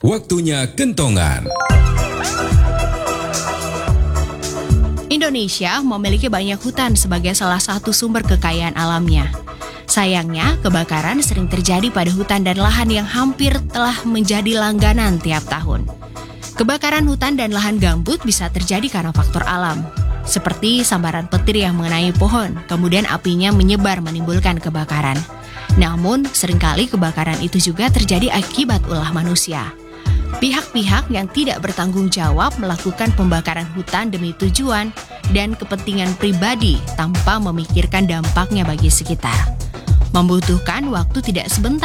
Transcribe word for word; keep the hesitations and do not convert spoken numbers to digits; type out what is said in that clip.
Waktunya kentongan. Indonesia memiliki banyak hutan sebagai salah satu sumber kekayaan alamnya. Sayangnya, kebakaran sering terjadi pada hutan dan lahan yang hampir telah menjadi langganan tiap tahun. Kebakaran hutan dan lahan gambut bisa terjadi karena faktor alam, seperti sambaran petir yang mengenai pohon, kemudian apinya menyebar menimbulkan kebakaran. Namun, seringkali kebakaran itu juga terjadi akibat ulah manusia. Pihak-pihak yang tidak bertanggung jawab melakukan pembakaran hutan demi tujuan dan kepentingan pribadi tanpa memikirkan dampaknya bagi sekitar. Membutuhkan waktu tidak sebentar